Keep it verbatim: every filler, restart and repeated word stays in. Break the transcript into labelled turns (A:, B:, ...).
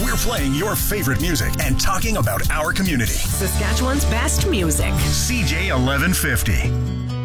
A: We're playing your favorite music and talking about our community.
B: Saskatchewan's best music.
A: C J eleven fifty.